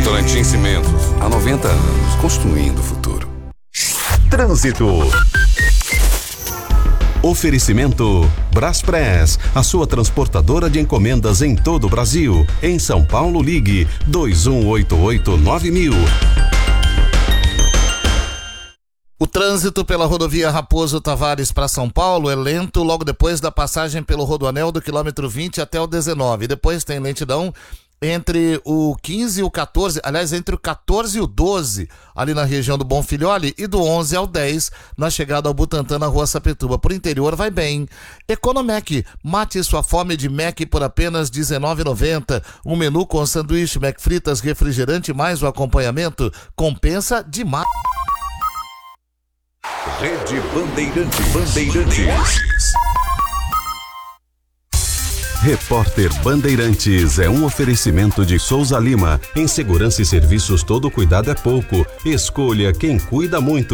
Votorantim Cimentos, há 90 anos, construindo o futuro. Trânsito. Oferecimento Braspress, a sua transportadora de encomendas em todo o Brasil. Em São Paulo, ligue 2188-9000. O trânsito pela rodovia Raposo Tavares para São Paulo é lento logo depois da passagem pelo Rodoanel do quilômetro 20 até o 19. Depois tem lentidão entre o 15 e o 14, aliás, entre o 14 e o 12, ali na região do Bonfilhole, e do 11 ao 10, na chegada ao Butantã, na rua Sapituba. Por interior vai bem. Economec, mate sua fome de Mac por apenas R$19,90. Um menu com sanduíche, Mac fritas, refrigerante mais o acompanhamento, compensa demais. Rede Bandeirantes. Repórter Bandeirantes é um oferecimento de Souza Lima. Em segurança e serviços, todo cuidado é pouco. Escolha quem cuida muito.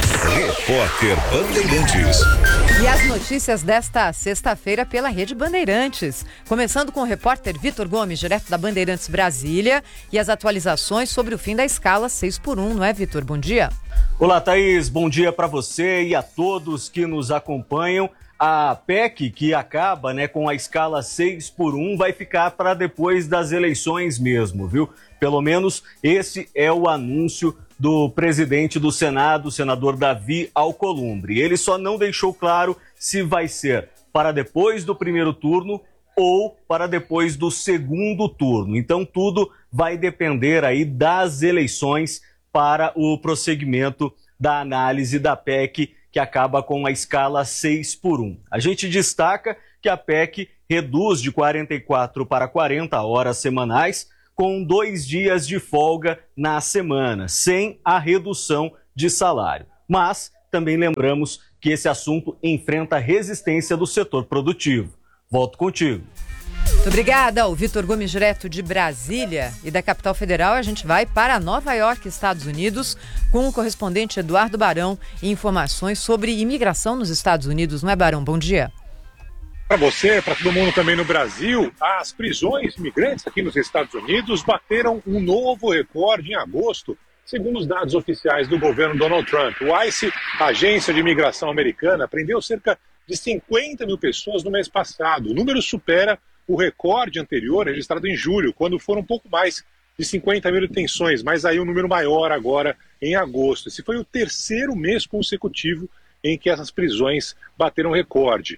Repórter Bandeirantes. E as notícias desta sexta-feira pela Rede Bandeirantes. Começando com o repórter Vitor Gomes, direto da Bandeirantes Brasília, e as atualizações sobre o fim da escala 6x1, não é, Vitor? Bom dia. Olá, Thaís. Bom dia para você e a todos que nos acompanham. A PEC, que acaba, com a escala 6x1, vai ficar para depois das eleições mesmo, viu? Pelo menos esse é o anúncio do presidente do Senado, o senador Davi Alcolumbre. Ele só não deixou claro se vai ser para depois do primeiro turno ou para depois do segundo turno. Então tudo vai depender aí das eleições para o prosseguimento da análise da PEC, que acaba com a escala 6x1. A gente destaca que a PEC reduz de 44 para 40 horas semanais, com 2 dias de folga na semana, sem a redução de salário. Mas também lembramos que esse assunto enfrenta resistência do setor produtivo. Volto contigo. Muito obrigada, o Vitor Gomes, direto de Brasília. E da capital federal a gente vai para Nova York, Estados Unidos, com o correspondente Eduardo Barão e informações sobre imigração nos Estados Unidos. Não é, Barão? Bom dia. Para você, para todo mundo também no Brasil, as prisões de imigrantes aqui nos Estados Unidos bateram um novo recorde em agosto, segundo os dados oficiais do governo Donald Trump. O ICE, a agência de imigração americana, prendeu cerca de 50 mil pessoas no mês passado. O número supera o recorde anterior, registrado em julho, quando foram um pouco mais de 50 mil detenções, mas aí um número maior agora em agosto. Esse foi o terceiro mês consecutivo em que essas prisões bateram recorde.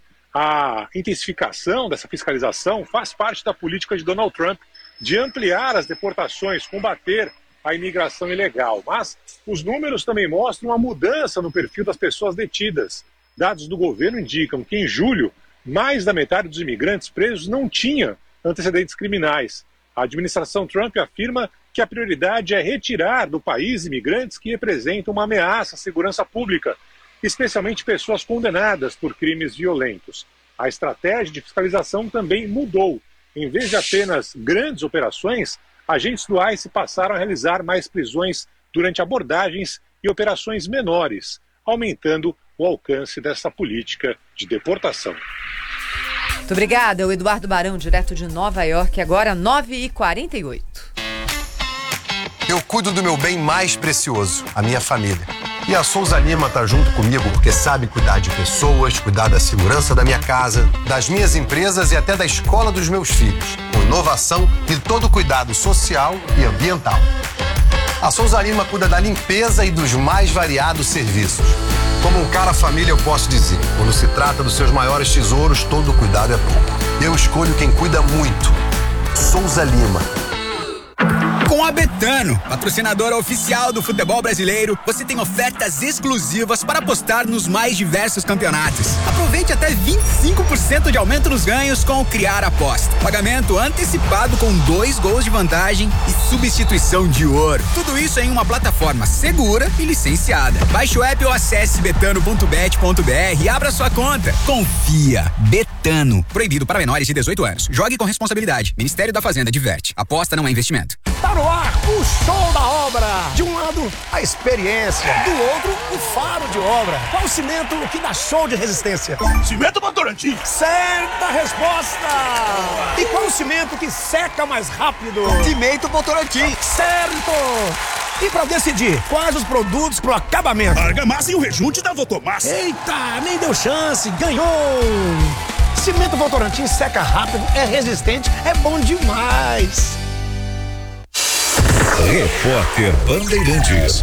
A intensificação dessa fiscalização faz parte da política de Donald Trump de ampliar as deportações, combater a imigração ilegal. Mas os números também mostram uma mudança no perfil das pessoas detidas. Dados do governo indicam que em julho, mais da metade dos imigrantes presos não tinha antecedentes criminais. A administração Trump afirma que a prioridade é retirar do país imigrantes que representam uma ameaça à segurança pública, especialmente pessoas condenadas por crimes violentos. A estratégia de fiscalização também mudou. Em vez de apenas grandes operações, agentes do ICE passaram a realizar mais prisões durante abordagens e operações menores, aumentando o alcance dessa política de deportação. Muito obrigada, o Eduardo Barão, direto de Nova York, agora 9h48. Eu cuido do meu bem mais precioso, a minha família. E a Souza Lima tá junto comigo porque sabe cuidar de pessoas, cuidar da segurança da minha casa, das minhas empresas e até da escola dos meus filhos, com inovação e todo cuidado social e ambiental. A Souza Lima cuida da limpeza e dos mais variados serviços. Como um cara família, eu posso dizer, quando se trata dos seus maiores tesouros, todo cuidado é pouco. Eu escolho quem cuida muito. Souza Lima. Com a Betano, patrocinadora oficial do futebol brasileiro, você tem ofertas exclusivas para apostar nos mais diversos campeonatos. Aproveite até 25% de aumento nos ganhos com o Criar Aposta. Pagamento antecipado com 2 gols de vantagem e substituição de ouro. Tudo isso em uma plataforma segura e licenciada. Baixe o app ou acesse betano.bet.br e abra sua conta. Confia. Betano. Proibido para menores de 18 anos. Jogue com responsabilidade. Ministério da Fazenda adverte. Aposta não é investimento. Tá no ar o show da obra. De um lado, a experiência. Do outro, o faro de obra. Qual o cimento que dá show de resistência? Cimento Votorantim. Certa resposta. E qual o cimento que seca mais rápido? Cimento Votorantim. Certo. E pra decidir quais os produtos pro acabamento? Argamassa e o rejunte da Votomassa. Eita, nem deu chance, ganhou! Cimento Votorantim seca rápido, é resistente, é bom demais! Repórter Bandeirantes.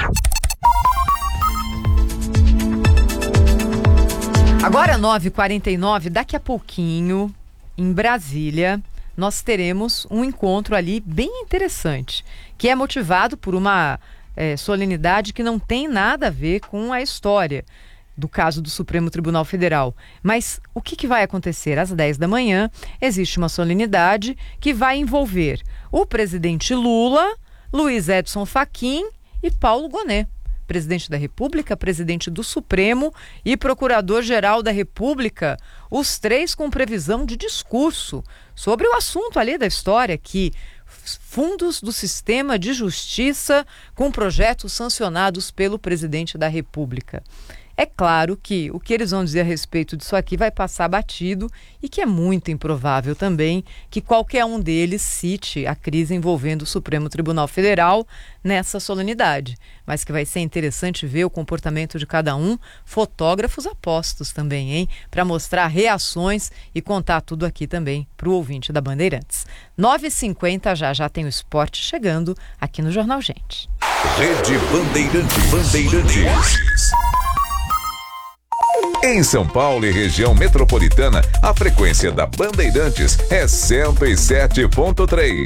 Agora 9h49, daqui a pouquinho, em Brasília, nós teremos um encontro ali bem interessante, que é motivado por uma solenidade que não tem nada a ver com a história do caso do Supremo Tribunal Federal. Mas o que vai acontecer? Às 10 da manhã, existe uma solenidade que vai envolver o presidente Lula, Luiz Edson Fachin e Paulo Gonet, presidente da República, presidente do Supremo e procurador-geral da República, os três com previsão de discurso sobre o assunto ali da história, que fundos do sistema de justiça com projetos sancionados pelo presidente da República. É claro que o que eles vão dizer a respeito disso aqui vai passar batido e que é muito improvável também que qualquer um deles cite a crise envolvendo o Supremo Tribunal Federal nessa solenidade. Mas que vai ser interessante ver o comportamento de cada um, fotógrafos apostos também, hein? Para mostrar reações e contar tudo aqui também para o ouvinte da Bandeirantes. 9h50, já tem o esporte chegando aqui no Jornal Gente. Rede Bandeirantes. Em São Paulo e região metropolitana, a frequência da Bandeirantes é 107.3.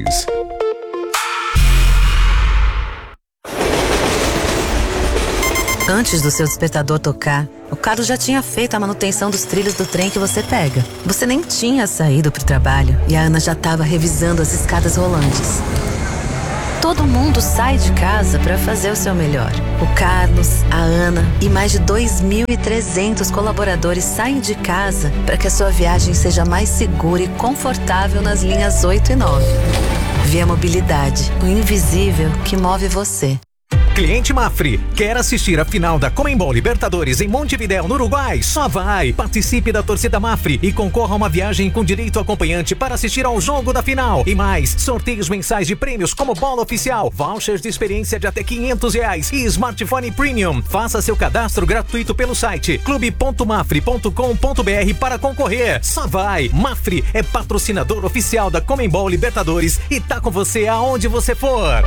Antes do seu despertador tocar, o Carlos já tinha feito a manutenção dos trilhos do trem que você pega. Você nem tinha saído para o trabalho e a Ana já estava revisando as escadas rolantes. Todo mundo sai de casa para fazer o seu melhor. O Carlos, a Ana e mais de 2.300 colaboradores saem de casa para que a sua viagem seja mais segura e confortável nas linhas 8 e 9. Via Mobilidade, o invisível que move você. Cliente Mafre, quer assistir a final da Conmebol Libertadores em Montevidéu, no Uruguai? Só vai! Participe da torcida Mafre e concorra a uma viagem com direito acompanhante para assistir ao jogo da final. E mais, sorteios mensais de prêmios como bola oficial, vouchers de experiência de até R$500 e smartphone premium. Faça seu cadastro gratuito pelo site clube.mafre.com.br para concorrer. Só vai! Mafre é patrocinador oficial da Conmebol Libertadores e tá com você aonde você for.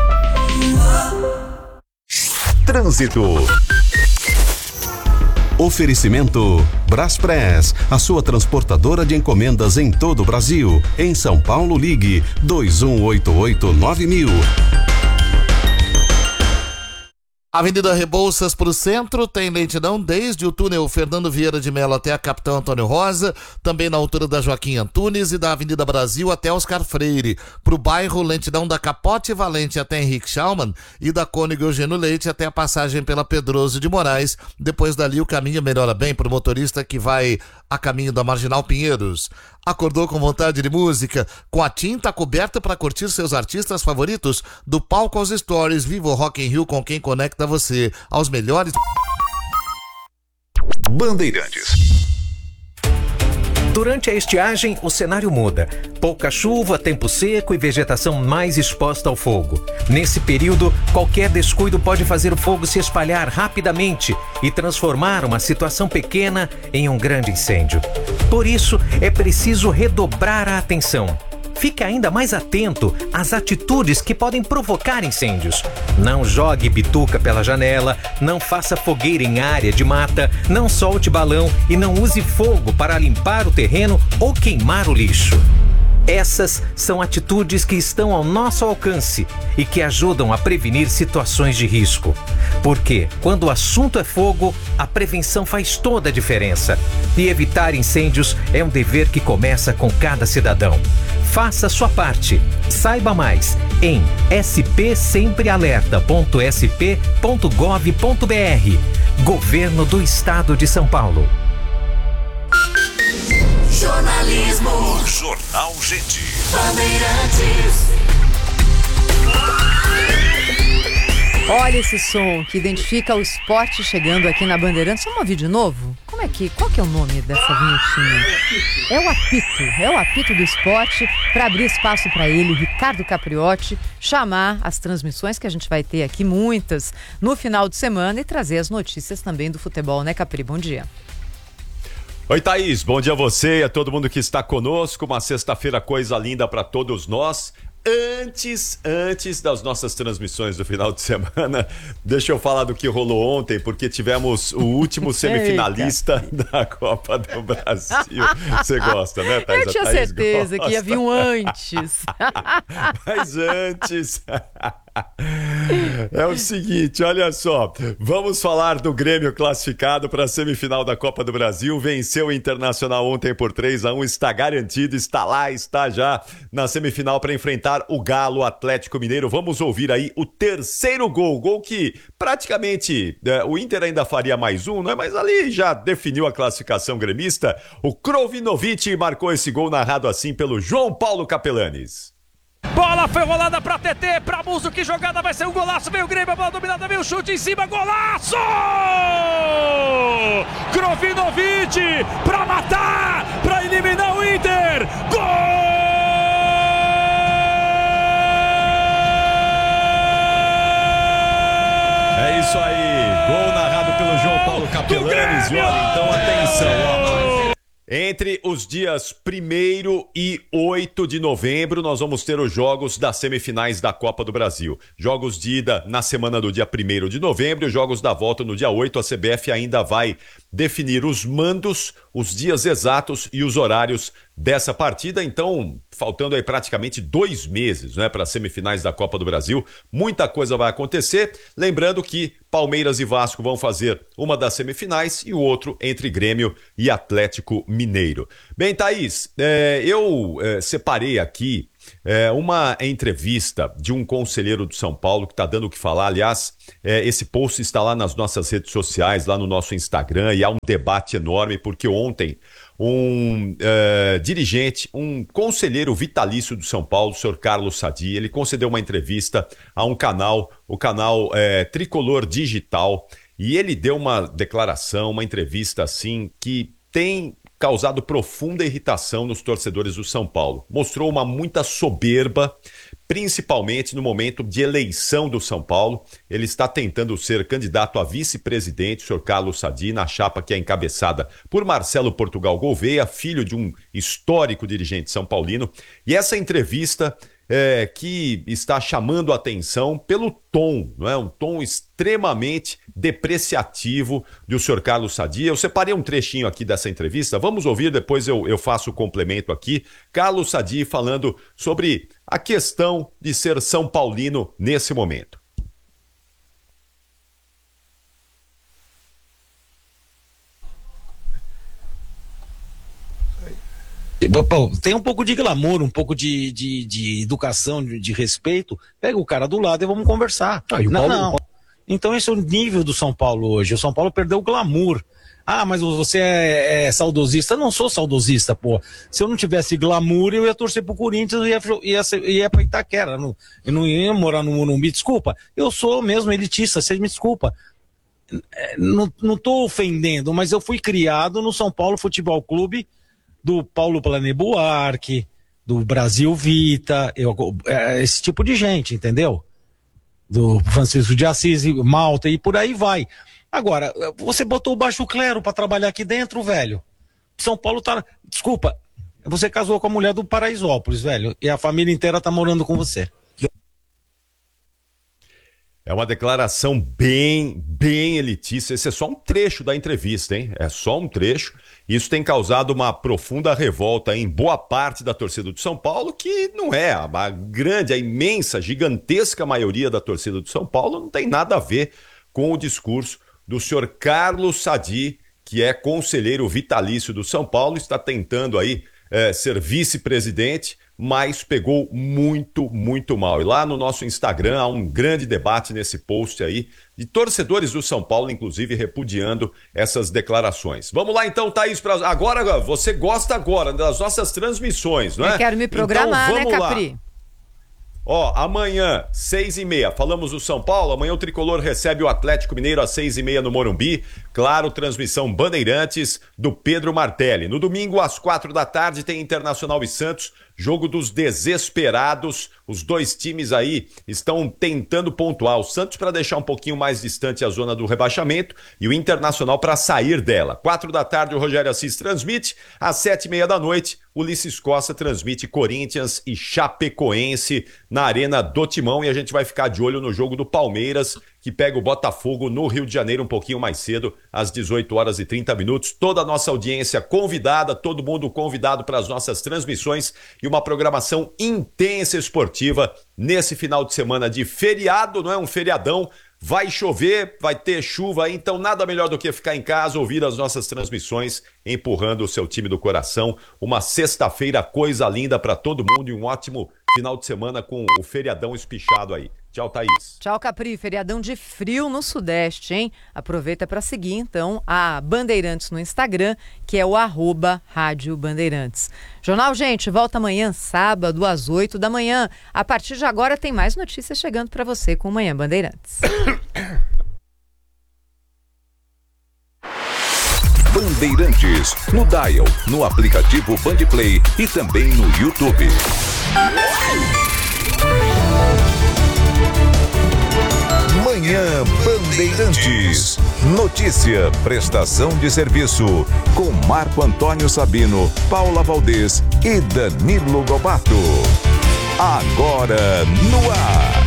Trânsito. Oferecimento Braspress, a sua transportadora de encomendas em todo o Brasil. Em São Paulo, ligue 2188-9000. Avenida Rebouças para o centro tem lentidão desde o túnel Fernando Vieira de Mello até a Capitão Antônio Rosa, também na altura da Joaquim Antunes e da Avenida Brasil até Oscar Freire. Para o bairro, lentidão da Capote Valente até Henrique Schaumann e da Cônego Eugênio Leite até a passagem pela Pedroso de Moraes. Depois dali o caminho melhora bem para o motorista que vai a caminho da Marginal Pinheiros. Acordou com vontade de música? Com a tinta coberta para curtir seus artistas favoritos? Do palco aos stories, viva o Rock in Rio com quem conecta você aos melhores. Bandeirantes. Durante a estiagem, o cenário muda. Pouca chuva, tempo seco e vegetação mais exposta ao fogo. Nesse período, qualquer descuido pode fazer o fogo se espalhar rapidamente e transformar uma situação pequena em um grande incêndio. Por isso, é preciso redobrar a atenção. Fique ainda mais atento às atitudes que podem provocar incêndios. Não jogue bituca pela janela, não faça fogueira em área de mata, não solte balão e não use fogo para limpar o terreno ou queimar o lixo. Essas são atitudes que estão ao nosso alcance e que ajudam a prevenir situações de risco. Porque, quando o assunto é fogo, a prevenção faz toda a diferença. E evitar incêndios é um dever que começa com cada cidadão. Faça a sua parte. Saiba mais em spsemprealerta.sp.gov.br. Governo do Estado de São Paulo. Jornalismo. Jornal Gente. Bandeirantes. Olha esse som que identifica o esporte chegando aqui na Bandeirantes. Vamos ouvir de novo? Qual que é o nome dessa vinhetinha? É o apito do esporte, para abrir espaço para ele, Ricardo Capriotti, chamar as transmissões que a gente vai ter aqui, muitas, no final de semana, e trazer as notícias também do futebol, né, Capri? Bom dia. Oi, Thaís, bom dia a você e a todo mundo que está conosco. Uma sexta-feira coisa linda para todos nós. Antes das nossas transmissões do final de semana, deixa eu falar do que rolou ontem, porque tivemos o último semifinalista da Copa do Brasil. Você gosta, né, Thaís? Eu tinha certeza que ia vir um antes. Mas antes... É o seguinte, olha só, vamos falar do Grêmio classificado para a semifinal da Copa do Brasil. Venceu o Internacional ontem por 3-1, está garantido, está lá, está já na semifinal para enfrentar o Galo Atlético Mineiro. Vamos ouvir aí o terceiro gol que praticamente o Inter ainda faria mais um, né? Mas ali já definiu a classificação gremista. O Krovinovic marcou esse gol, narrado assim pelo João Paulo Capelanes. Bola foi rolada pra TT, pra Musso, que jogada, vai ser um golaço, veio o Grêmio, a bola dominada, veio o chute em cima, golaço! Krovinovic pra matar, pra eliminar o Inter, gol! É isso aí, gol narrado pelo João Paulo Capelanes, e olha, então atenção, ó. Entre os dias 1º e 8 de novembro, nós vamos ter os jogos das semifinais da Copa do Brasil. Jogos de ida na semana do dia 1º de novembro e jogos da volta no dia 8. A CBF ainda vai definir os mandos, os dias exatos e os horários dessa partida. Então, faltando aí praticamente 2 meses, né, para as semifinais da Copa do Brasil. Muita coisa vai acontecer. Lembrando que Palmeiras e Vasco vão fazer uma das semifinais e o outro entre Grêmio e Atlético Mineiro. Bem, Thaís, eu separei aqui uma entrevista de um conselheiro do São Paulo que está dando o que falar. Aliás, esse post está lá nas nossas redes sociais, lá no nosso Instagram, e há um debate enorme, porque ontem um dirigente, um conselheiro vitalício do São Paulo, o senhor Carlos Sadi, ele concedeu uma entrevista a um canal, o canal Tricolor Digital, e ele deu uma declaração, uma entrevista assim, que tem causado profunda irritação nos torcedores do São Paulo. Mostrou uma muita soberba, principalmente no momento de eleição do São Paulo. Ele está tentando ser candidato a vice-presidente, o senhor Carlos Sadi, na chapa que é encabeçada por Marcelo Portugal Gouveia, filho de um histórico dirigente são paulino. E essa entrevista que está chamando a atenção pelo tom, não é? Um tom extremamente depreciativo do senhor Carlos Sadi. Eu separei um trechinho aqui dessa entrevista, vamos ouvir, depois eu faço o complemento aqui. Carlos Sadi falando sobre a questão de ser São Paulino nesse momento. Tem um pouco de glamour, um pouco de educação, de respeito. Pega o cara do lado e vamos conversar. Não. Então esse é o nível do São Paulo hoje. O São Paulo perdeu o glamour. Ah, mas você é saudosista? Eu não sou saudosista, pô. Se eu não tivesse glamour, eu ia torcer pro Corinthians e ia pra Itaquera. Eu não ia morar no Morumbi. Desculpa, eu sou mesmo elitista, você me desculpa. Não tô ofendendo, mas eu fui criado no São Paulo Futebol Clube, do Paulo Plané Buarque, do Brasil Vita, esse tipo de gente, entendeu? Do Francisco de Assis, Malta e por aí vai. Agora, você botou o baixo clero pra trabalhar aqui dentro, velho. São Paulo tá... Desculpa, você casou com a mulher do Paraisópolis, velho, e a família inteira tá morando com você. É uma declaração bem elitista. Esse é só um trecho da entrevista, hein? É só um trecho. Isso tem causado uma profunda revolta em boa parte da torcida do São Paulo, que não é a grande, a imensa, gigantesca maioria da torcida do São Paulo, não tem nada a ver com o discurso do senhor Carlos Sadi, que é conselheiro vitalício do São Paulo, está tentando aí ser vice-presidente, mas pegou muito mal. E lá no nosso Instagram há um grande debate nesse post aí, de torcedores do São Paulo, inclusive, repudiando essas declarações. Vamos lá então, Thaís, agora você gosta agora das nossas transmissões, não é? Eu quero me programar, então, né, Capri? Lá. Ó, amanhã, 6h30, falamos do São Paulo, amanhã o Tricolor recebe o Atlético Mineiro às 6h30 no Morumbi, claro, transmissão Bandeirantes do Pedro Martelli. No domingo, às 4 da tarde, tem Internacional e Santos, jogo dos desesperados, os dois times aí estão tentando pontuar, o Santos para deixar um pouquinho mais distante a zona do rebaixamento e o Internacional para sair dela. 4 da tarde o Rogério Assis transmite, às 7h30 da noite o Ulisses Costa transmite Corinthians e Chapecoense na Arena do Timão e a gente vai ficar de olho no jogo do Palmeiras, que pega o Botafogo no Rio de Janeiro um pouquinho mais cedo, às 18h30. Toda a nossa audiência convidada, todo mundo convidado para as nossas transmissões e uma programação intensa esportiva nesse final de semana de feriado, não é um feriadão, vai chover, vai ter chuva aí, então nada melhor do que ficar em casa, ouvir as nossas transmissões, empurrando o seu time do coração. Uma sexta-feira, coisa linda para todo mundo e um ótimo final de semana com o feriadão espichado aí. Tchau, Thaís. Tchau, Capri. Feriadão de frio no Sudeste, hein? Aproveita para seguir, então, a Bandeirantes no Instagram, que é o @Rádio Bandeirantes. Jornal, gente, volta amanhã, sábado, às 8 da manhã. A partir de agora tem mais notícias chegando para você com Manhã Bandeirantes. Bandeirantes, no Dial, no aplicativo Bandplay e também no YouTube. Manhã Bandeirantes. Notícia, prestação de serviço. Com Marco Antônio Sabino, Paula Valdez e Danilo Lobato. Agora no ar.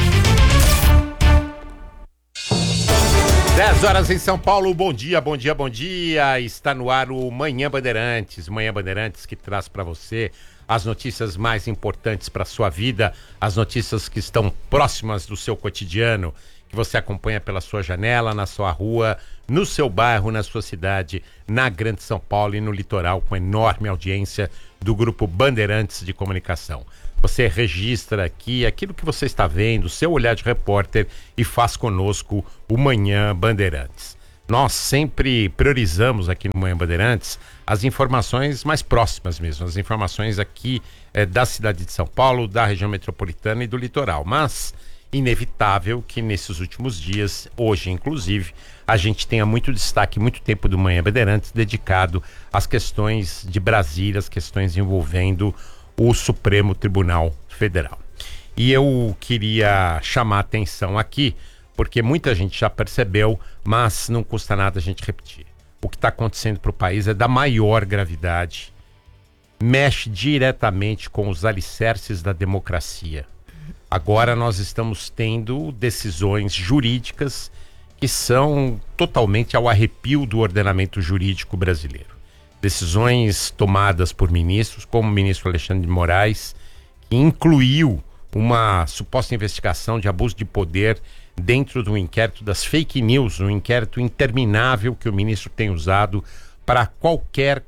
10 horas em São Paulo, bom dia, bom dia, bom dia. Está no ar o Manhã Bandeirantes. Manhã Bandeirantes que traz para você as notícias mais importantes para a sua vida, as notícias que estão próximas do seu cotidiano, que você acompanha pela sua janela, na sua rua, no seu bairro, na sua cidade, na Grande São Paulo e no litoral, com enorme audiência do Grupo Bandeirantes de Comunicação. Você registra aqui aquilo que você está vendo, seu olhar de repórter, e faz conosco o Manhã Bandeirantes. Nós sempre priorizamos aqui no Manhã Bandeirantes as informações mais próximas mesmo, as informações aqui da cidade de São Paulo, da região metropolitana e do litoral. Mas inevitável que nesses últimos dias, hoje inclusive, a gente tenha muito destaque, muito tempo do Manhã Bandeirantes dedicado às questões de Brasília, às questões envolvendo o Supremo Tribunal Federal. E eu queria chamar a atenção aqui, porque muita gente já percebeu, mas não custa nada a gente repetir. O que está acontecendo para o país é da maior gravidade, mexe diretamente com os alicerces da democracia. Agora nós estamos tendo decisões jurídicas que são totalmente ao arrepio do ordenamento jurídico brasileiro. Decisões tomadas por ministros, como o ministro Alexandre de Moraes, que incluiu uma suposta investigação de abuso de poder dentro do inquérito das fake news, um inquérito interminável que o ministro tem usado para qualquer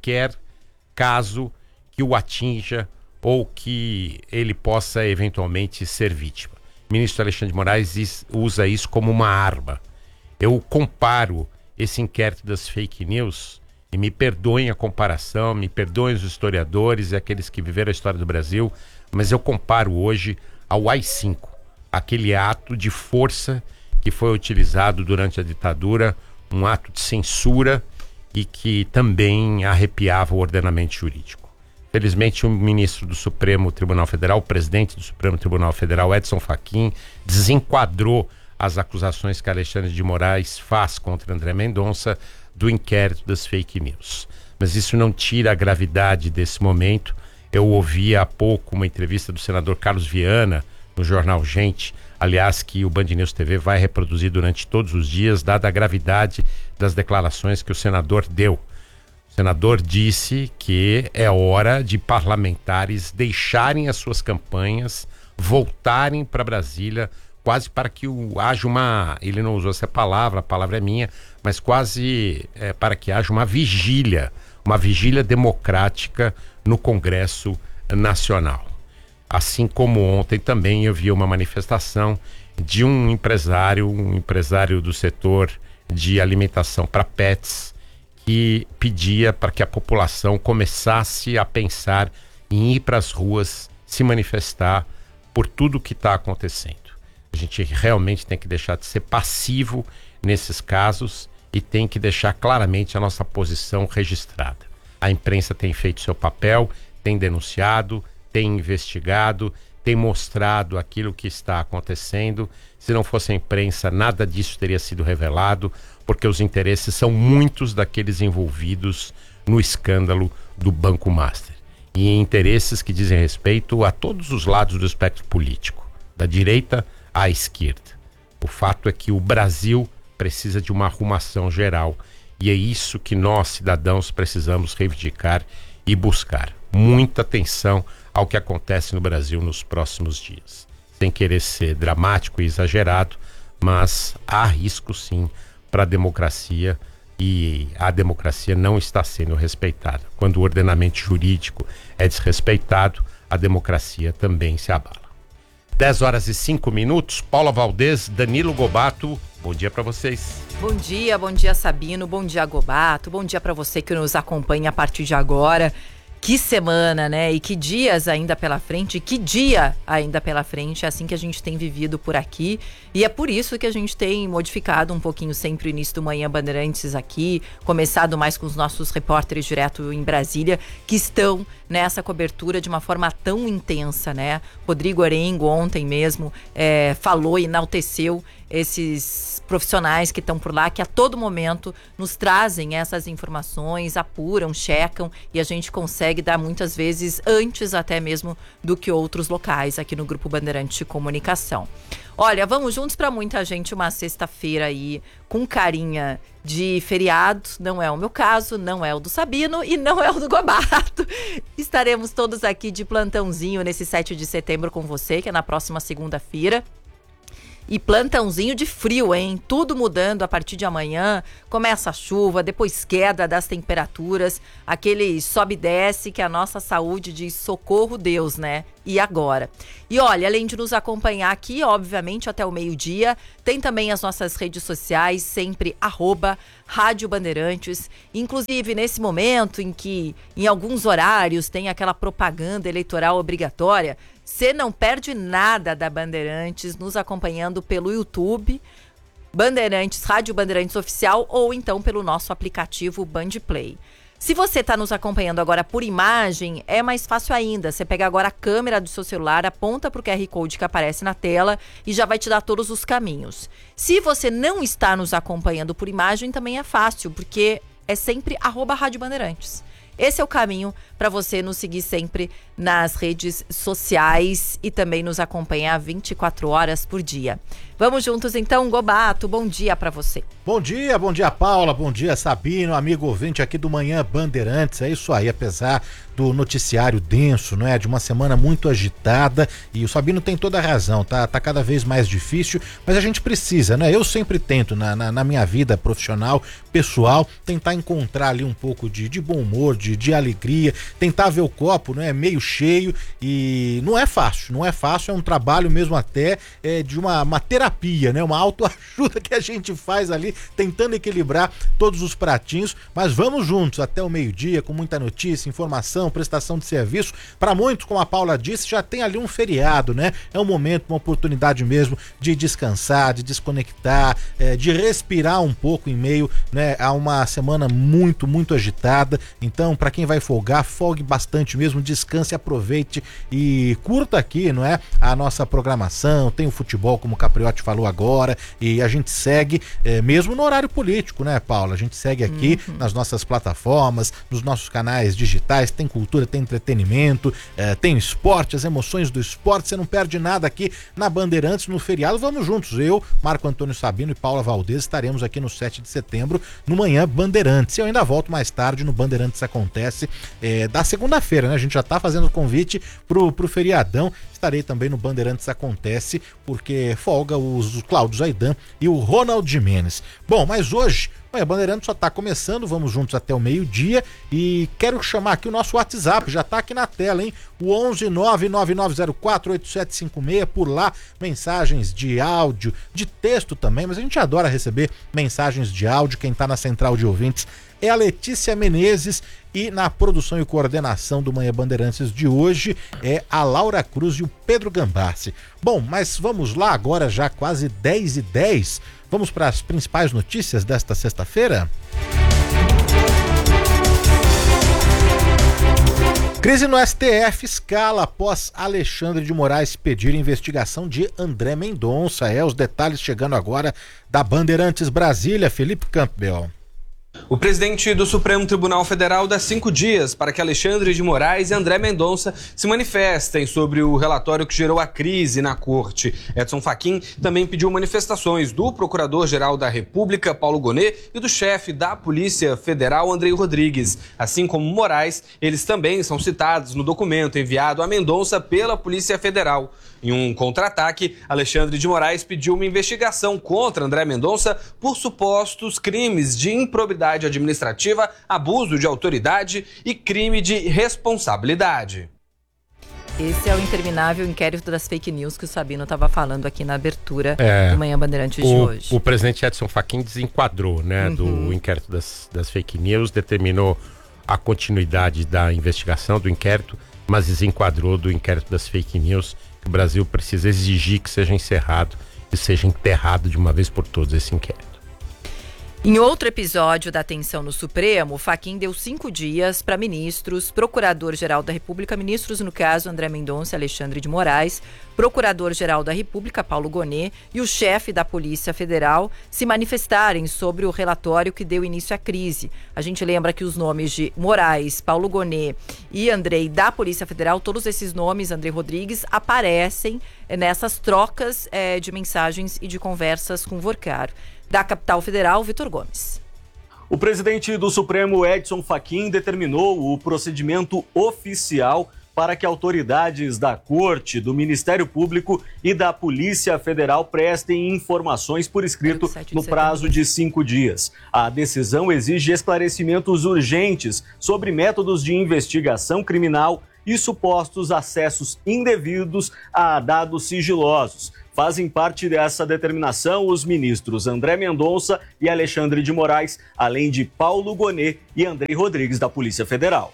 caso que o atinja ou que ele possa eventualmente ser vítima. O ministro Alexandre de Moraes usa isso como uma arma. Eu comparo esse inquérito das fake news, e me perdoem a comparação, me perdoem os historiadores e aqueles que viveram a história do Brasil, mas eu comparo hoje ao AI-5, aquele ato de força que foi utilizado durante a ditadura, um ato de censura e que também arrepiava o ordenamento jurídico. Felizmente, o ministro do Supremo Tribunal Federal, o presidente do Supremo Tribunal Federal, Edson Fachin, desenquadrou as acusações que Alexandre de Moraes faz contra André Mendonça do inquérito das fake news. Mas isso não tira a gravidade desse momento. Eu ouvi há pouco uma entrevista do senador Carlos Viana no jornal Gente, aliás, que o Band News TV vai reproduzir durante todos os dias, dada a gravidade das declarações que o senador deu. O senador disse que é hora de parlamentares deixarem as suas campanhas, voltarem para Brasília, quase para que haja uma, ele não usou essa palavra, a palavra é minha, mas quase para que haja uma vigília democrática no Congresso Nacional. Assim como ontem também eu vi uma manifestação de um empresário do setor de alimentação para pets, que pedia para que a população começasse a pensar em ir para as ruas, se manifestar por tudo que está acontecendo. A gente realmente tem que deixar de ser passivo nesses casos e tem que deixar claramente a nossa posição registrada. A imprensa tem feito seu papel, tem denunciado, tem investigado, tem mostrado aquilo que está acontecendo. Se não fosse a imprensa, nada disso teria sido revelado, porque os interesses são muitos daqueles envolvidos no escândalo do Banco Master. E interesses que dizem respeito a todos os lados do espectro político, da direita à esquerda. O fato é que o Brasil precisa de uma arrumação geral e é isso que nós, cidadãos, precisamos reivindicar e buscar. Muita atenção ao que acontece no Brasil nos próximos dias. Sem querer ser dramático e exagerado, mas há risco sim para a democracia e a democracia não está sendo respeitada. Quando o ordenamento jurídico é desrespeitado, a democracia também se abala. 10h05, Paula Valdez, Danilo Gobato, bom dia para vocês. Bom dia Sabino, bom dia Gobato, bom dia para você que nos acompanha a partir de agora. Que semana, né? E que dias ainda pela frente, que dia ainda pela frente, é assim que a gente tem vivido por aqui. E é por isso que a gente tem modificado um pouquinho sempre o início do Manhã Bandeirantes aqui, começado mais com os nossos repórteres direto em Brasília, que estão nessa cobertura de uma forma tão intensa, né? Rodrigo Arengo ontem mesmo falou e enalteceu esses profissionais que estão por lá, que a todo momento nos trazem essas informações, apuram, checam e a gente consegue dar muitas vezes antes até mesmo do que outros locais aqui no Grupo Bandeirantes de Comunicação. Olha, vamos juntos para muita gente uma sexta-feira aí com carinha de feriado, não é o meu caso, não é o do Sabino e não é o do Gobato. Estaremos todos aqui de plantãozinho nesse 7 de setembro com você, que é na próxima segunda-feira. E plantãozinho de frio, hein? Tudo mudando a partir de amanhã. Começa a chuva, depois queda das temperaturas. Aquele sobe e desce que a nossa saúde diz socorro Deus, né? E agora? E olha, além de nos acompanhar aqui, obviamente, até o meio-dia, tem também as nossas redes sociais, sempre @Rádio Bandeirantes. Inclusive, nesse momento em que, em alguns horários, tem aquela propaganda eleitoral obrigatória, você não perde nada da Bandeirantes nos acompanhando pelo YouTube, Bandeirantes, Rádio Bandeirantes Oficial, ou então pelo nosso aplicativo Bandplay. Se você está nos acompanhando agora por imagem, é mais fácil ainda. Você pega agora a câmera do seu celular, aponta para o QR Code que aparece na tela e já vai te dar todos os caminhos. Se você não está nos acompanhando por imagem, também é fácil, porque é sempre @Rádio Bandeirantes. Esse é o caminho para você nos seguir sempre nas redes sociais e também nos acompanhar 24 horas por dia. Vamos juntos então, Gobato, bom dia para você. Bom dia Paula, bom dia Sabino, amigo ouvinte aqui do Manhã Bandeirantes. É isso aí, apesar do noticiário denso, não é? De uma semana muito agitada, e o Sabino tem toda a razão, tá cada vez mais difícil, mas a gente precisa, né? Eu sempre tento na minha vida profissional, pessoal, tentar encontrar ali um pouco de bom humor, de alegria, tentar ver o copo, né, meio cheio, e não é fácil, é um trabalho mesmo até de uma terapia, né? Uma autoajuda que a gente faz ali, tentando equilibrar todos os pratinhos, mas vamos juntos até o meio-dia com muita notícia, informação, prestação de serviço. Para muitos, como a Paula disse, já tem ali um feriado, né? É um momento, uma oportunidade mesmo de descansar, de desconectar, de respirar um pouco em meio, né, a uma semana muito, muito agitada. Então, para quem vai folgar, folgue bastante mesmo, descanse, aproveite e curta aqui, não é? A nossa programação, tem o futebol, como o Capriotti falou agora, e a gente segue mesmo no horário político, né, Paula? A gente segue aqui nas nossas plataformas, nos nossos canais digitais, tem cultura, tem entretenimento, tem esporte, as emoções do esporte, você não perde nada aqui na Bandeirantes no feriado. Vamos juntos, eu, Marco Antônio Sabino e Paula Valdez estaremos aqui no 7 de setembro no Manhã Bandeirantes. Eu ainda volto mais tarde no Bandeirantes Acontece da segunda-feira, né? A gente já tá fazendo o convite pro feriadão. Estarei também no Bandeirantes Acontece, porque folga os Cláudio Zaidan e o Ronald Gimenez. Bom, mas hoje Bom, a Bandeirantes só está começando, vamos juntos até o meio-dia e quero chamar aqui o nosso WhatsApp, já está aqui na tela, hein? O 11999048756, por lá, mensagens de áudio, de texto também, mas a gente adora receber mensagens de áudio. Quem está na central de ouvintes é a Letícia Menezes e na produção e coordenação do Manhã Bandeirantes de hoje é a Laura Cruz e o Pedro Gambassi. Bom, mas vamos lá agora, já quase 10h10, vamos para as principais notícias desta sexta-feira? Crise no STF escala após Alexandre de Moraes pedir investigação de André Mendonça. Os detalhes chegando agora da Bandeirantes Brasília, Felipe Campbell. O presidente do Supremo Tribunal Federal dá 5 dias para que Alexandre de Moraes e André Mendonça se manifestem sobre o relatório que gerou a crise na corte. Edson Fachin também pediu manifestações do Procurador-Geral da República, Paulo Gonet, e do chefe da Polícia Federal, Andrei Rodrigues. Assim como Moraes, eles também são citados no documento enviado a Mendonça pela Polícia Federal. Em um contra-ataque, Alexandre de Moraes pediu uma investigação contra André Mendonça por supostos crimes de improbidade administrativa, abuso de autoridade e crime de responsabilidade. Esse é o interminável inquérito das fake news que o Sabino estava falando aqui na abertura do Manhã Bandeirantes de hoje. O presidente Edson Fachin desenquadrou, né, do inquérito das fake news, determinou a continuidade da investigação do inquérito, mas desenquadrou do inquérito das fake news. O Brasil precisa exigir que seja encerrado e seja enterrado de uma vez por todas esse inquérito. Em outro episódio da tensão no Supremo, Fachin deu 5 dias para ministros, Procurador-Geral da República, ministros no caso André Mendonça e Alexandre de Moraes, Procurador-Geral da República, Paulo Gonet, e o chefe da Polícia Federal se manifestarem sobre o relatório que deu início à crise. A gente lembra que os nomes de Moraes, Paulo Gonet e Andrei da Polícia Federal, todos esses nomes, Andrei Rodrigues, aparecem nessas trocas de mensagens e de conversas com Vorcaro. Da capital federal, Vitor Gomes. O presidente do Supremo, Edson Fachin, determinou o procedimento oficial para que autoridades da Corte, do Ministério Público e da Polícia Federal prestem informações por escrito no prazo de 5 dias. A decisão exige esclarecimentos urgentes sobre métodos de investigação criminal e supostos acessos indevidos a dados sigilosos. Fazem parte dessa determinação os ministros André Mendonça e Alexandre de Moraes, além de Paulo Gonet e Andrei Rodrigues da Polícia Federal.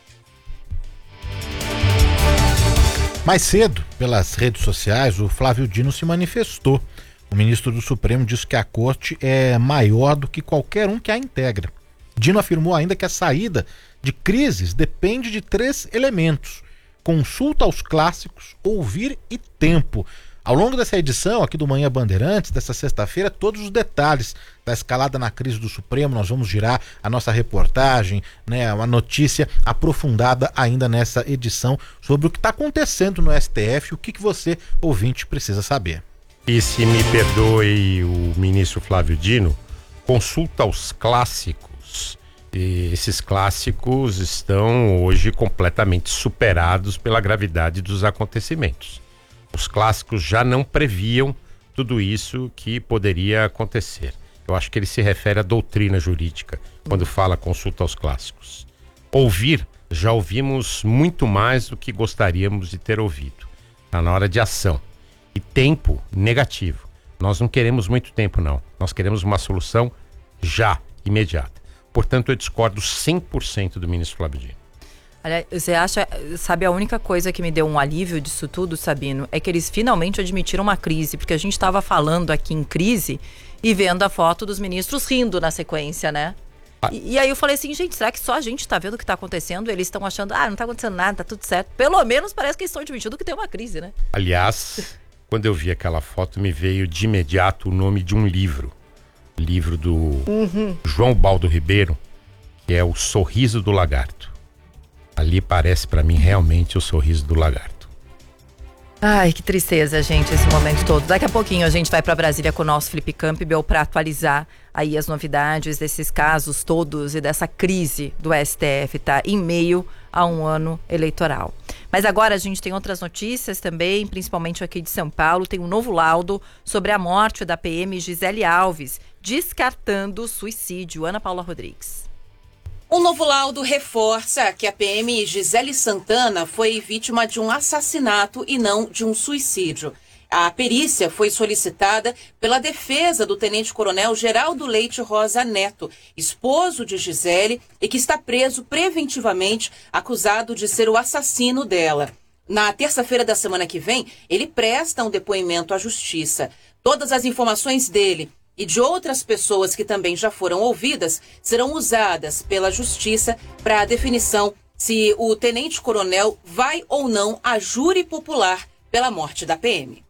Mais cedo, pelas redes sociais, o Flávio Dino se manifestou. O ministro do Supremo disse que a corte é maior do que qualquer um que a integra. Dino afirmou ainda que a saída de crises depende de 3 elementos: consulta aos clássicos, ouvir e tempo. Ao longo dessa edição aqui do Manhã Bandeirantes, dessa sexta-feira, todos os detalhes da escalada na crise do Supremo, nós vamos girar a nossa reportagem, né, uma notícia aprofundada ainda nessa edição sobre o que está acontecendo no STF, o que você, ouvinte, precisa saber. E se me perdoe o ministro Flávio Dino, consulta aos clássicos. E esses clássicos estão hoje completamente superados pela gravidade dos acontecimentos. Os clássicos já não previam tudo isso que poderia acontecer. Eu acho que ele se refere à doutrina jurídica quando fala consulta aos clássicos. Ouvir, já ouvimos muito mais do que gostaríamos de ter ouvido. Está na hora de ação. E tempo, negativo. Nós não queremos muito tempo, não. Nós queremos uma solução já, imediata. Portanto, eu discordo 100% do ministro Flávio Dino. Olha, você acha, sabe, a única coisa que me deu um alívio disso tudo, Sabino, é que eles finalmente admitiram uma crise, porque a gente estava falando aqui em crise e vendo a foto dos ministros rindo na sequência, né? E aí eu falei assim, gente, será que só a gente tá vendo o que tá acontecendo? Eles estão achando, não tá acontecendo nada, tá tudo certo. Pelo menos parece que eles estão admitindo que tem uma crise, né? Aliás, quando eu vi aquela foto, me veio de imediato o nome de um livro. Livro do João Baldo Ribeiro, que é O Sorriso do Lagarto. Ali parece para mim realmente o sorriso do lagarto. Ai, que tristeza, gente, esse momento todo. Daqui a pouquinho a gente vai para Brasília com o nosso Felipe Campbell para atualizar aí as novidades desses casos todos e dessa crise do STF, tá? Em meio a um ano eleitoral. Mas agora a gente tem outras notícias também, principalmente aqui de São Paulo. Tem um novo laudo sobre a morte da PM Gisele Alves, descartando suicídio. Ana Paula Rodrigues. Um novo laudo reforça que a PM Gisele Santana foi vítima de um assassinato e não de um suicídio. A perícia foi solicitada pela defesa do tenente-coronel Geraldo Leite Rosa Neto, esposo de Gisele, e que está preso preventivamente, acusado de ser o assassino dela. Na terça-feira da semana que vem, ele presta um depoimento à justiça. Todas as informações dele e de outras pessoas que também já foram ouvidas serão usadas pela justiça para a definição se o tenente-coronel vai ou não a júri popular pela morte da PM.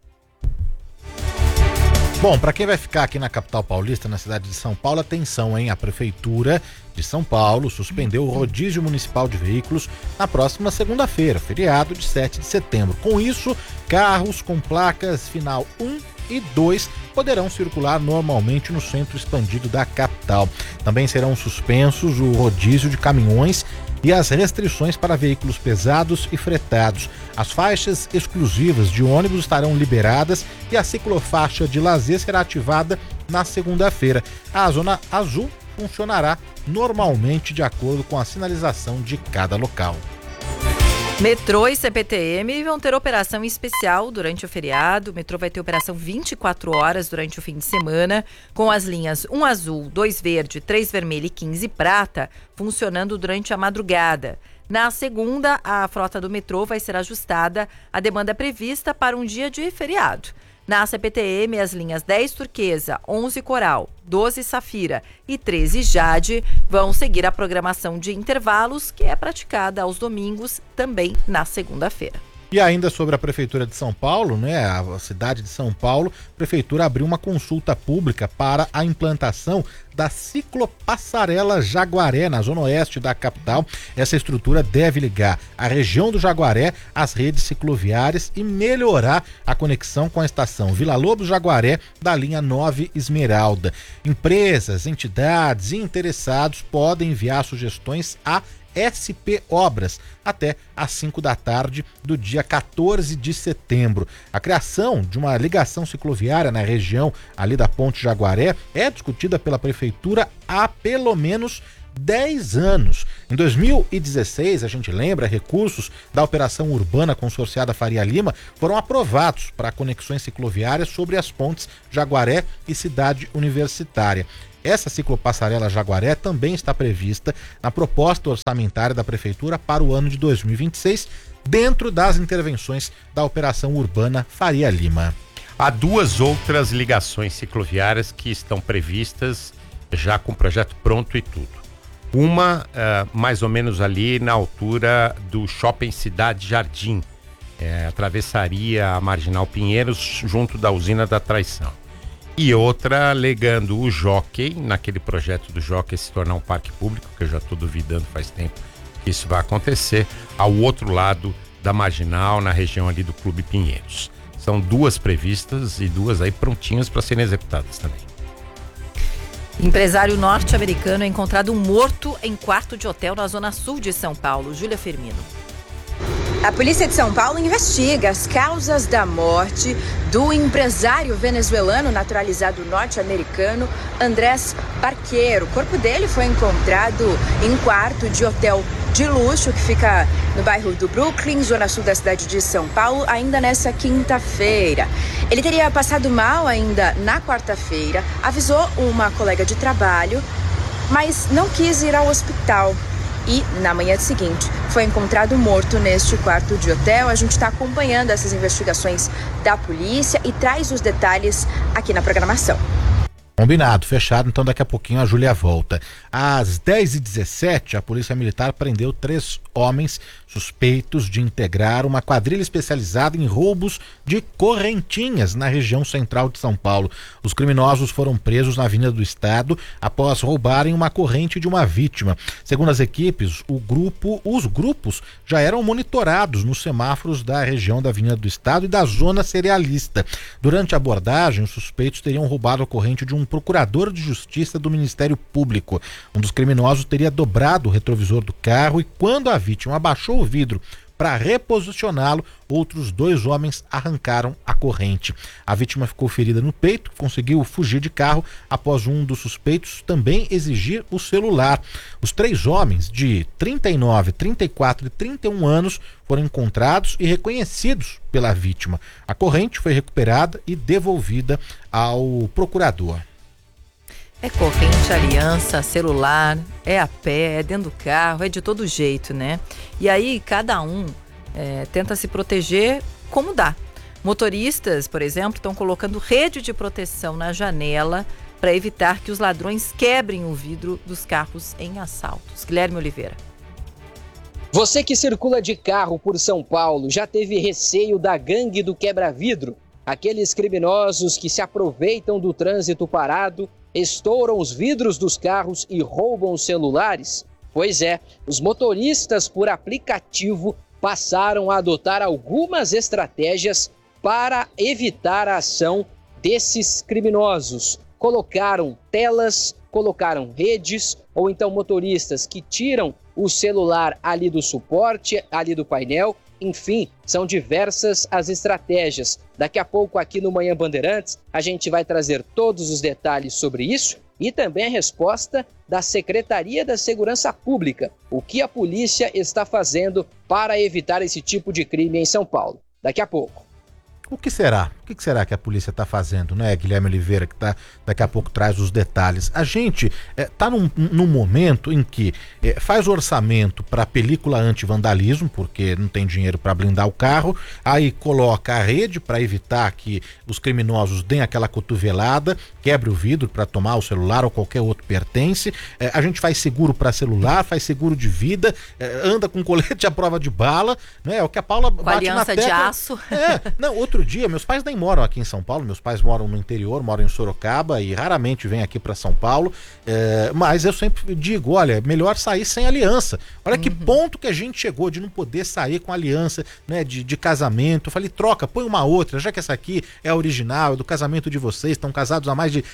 Bom, para quem vai ficar aqui na capital paulista, na cidade de São Paulo, atenção, hein? A Prefeitura de São Paulo suspendeu o rodízio municipal de veículos na próxima segunda-feira, feriado de 7 de setembro. Com isso, carros com placas final 1 e 2 poderão circular normalmente no centro expandido da capital. Também serão suspensos o rodízio de caminhões e as restrições para veículos pesados e fretados. As faixas exclusivas de ônibus estarão liberadas e a ciclofaixa de lazer será ativada na segunda-feira. A zona azul funcionará normalmente de acordo com a sinalização de cada local. Metrô e CPTM vão ter operação especial durante o feriado. O metrô vai ter operação 24 horas durante o fim de semana, com as linhas 1 azul, 2 verde, 3 vermelho e 15 prata funcionando durante a madrugada. Na segunda, a frota do metrô vai ser ajustada à demanda prevista para um dia de feriado. Na CPTM, as linhas 10 turquesa, 11 coral, 12 safira e 13 jade vão seguir a programação de intervalos, que é praticada aos domingos, também na segunda-feira. E ainda sobre a Prefeitura de São Paulo, né, a cidade de São Paulo, a Prefeitura abriu uma consulta pública para a implantação da ciclopassarela Jaguaré, na zona oeste da capital. Essa estrutura deve ligar a região do Jaguaré às redes cicloviárias e melhorar a conexão com a estação Vila Lobos Jaguaré da linha 9 Esmeralda. Empresas, entidades e interessados podem enviar sugestões a SP Obras até às 5 da tarde do dia 14 de setembro. A criação de uma ligação cicloviária na região ali da Ponte Jaguaré é discutida pela Prefeitura há pelo menos 10 anos. Em 2016, a gente lembra, recursos da Operação Urbana Consorciada Faria Lima foram aprovados para conexões cicloviárias sobre as pontes Jaguaré e Cidade Universitária. Essa ciclopassarela Jaguaré também está prevista na proposta orçamentária da Prefeitura para o ano de 2026, dentro das intervenções da Operação Urbana Faria Lima. Há 2 outras ligações cicloviárias que estão previstas já com o projeto pronto e tudo. Uma, mais ou menos ali na altura do Shopping Cidade Jardim, atravessaria a Marginal Pinheiros junto da Usina da Traição. E outra legando o Jockey, naquele projeto do Jockey se tornar um parque público, que eu já estou duvidando faz tempo que isso vai acontecer, ao outro lado da Marginal, na região ali do Clube Pinheiros. São 2 previstas e 2 aí prontinhas para serem executadas também. Empresário norte-americano é encontrado morto em quarto de hotel na zona sul de São Paulo. Júlia Firmino. A polícia de São Paulo investiga as causas da morte do empresário venezuelano naturalizado norte-americano Andrés Barqueiro. O corpo dele foi encontrado em um quarto de hotel de luxo que fica no bairro do Brooklyn, zona sul da cidade de São Paulo, ainda nessa quinta-feira. Ele teria passado mal ainda na quarta-feira, avisou uma colega de trabalho, mas não quis ir ao hospital. E, na manhã seguinte, foi encontrado morto neste quarto de hotel. A gente está acompanhando essas investigações da polícia e traz os detalhes aqui na programação. Combinado, fechado, então daqui a pouquinho a Júlia volta. Às 10h17, a Polícia Militar prendeu 3 homens suspeitos de integrar uma quadrilha especializada em roubos de correntinhas na região central de São Paulo. Os criminosos foram presos na Avenida do Estado após roubarem uma corrente de uma vítima. Segundo as equipes, os grupos já eram monitorados nos semáforos da região da Avenida do Estado e da zona cerealista. Durante a abordagem, os suspeitos teriam roubado a corrente de um procurador de justiça do Ministério Público. Um dos criminosos teria dobrado o retrovisor do carro e, quando a vítima abaixou o vidro Para reposicioná-lo, outros 2 homens arrancaram a corrente. A vítima ficou ferida no peito, conseguiu fugir de carro após um dos suspeitos também exigir o celular. Os 3 homens de 39, 34 e 31 anos foram encontrados e reconhecidos pela vítima. A corrente foi recuperada e devolvida ao procurador. É corrente, aliança, celular, é a pé, é dentro do carro, é de todo jeito, né? E aí cada um tenta se proteger como dá. Motoristas, por exemplo, estão colocando rede de proteção na janela para evitar que os ladrões quebrem o vidro dos carros em assaltos. Guilherme Oliveira. Você que circula de carro por São Paulo já teve receio da gangue do quebra-vidro? Aqueles criminosos que se aproveitam do trânsito parado, estouram os vidros dos carros e roubam os celulares? Pois é, os motoristas por aplicativo passaram a adotar algumas estratégias para evitar a ação desses criminosos. Colocaram telas, colocaram redes, ou então motoristas que tiram o celular ali do suporte, ali do painel. Enfim, são diversas as estratégias. Daqui a pouco aqui no Manhã Bandeirantes a gente vai trazer todos os detalhes sobre isso e também a resposta da Secretaria da Segurança Pública. O que a polícia está fazendo para evitar esse tipo de crime em São Paulo. Daqui a pouco. O que será? O que será que a polícia está fazendo, né, Guilherme Oliveira, que daqui a pouco traz os detalhes. A gente está num momento em que faz orçamento para película anti-vandalismo, porque não tem dinheiro para blindar o carro, aí coloca a rede para evitar que os criminosos deem aquela cotovelada, quebre o vidro para tomar o celular ou qualquer outro pertence. A gente faz seguro para celular, faz seguro de vida, anda com colete à prova de bala, né? É o que a Paula com bate na tecla. De aço. Não, outro dia, meus pais nem moram aqui em São Paulo, meus pais moram no interior, moram em Sorocaba e raramente vêm aqui para São Paulo, mas eu sempre digo, olha, melhor sair sem aliança. Olha que ponto que a gente chegou de não poder sair com aliança, né, de casamento. Eu falei, troca, põe uma outra, já que essa aqui é a original, é do casamento de vocês, estão casados há mais de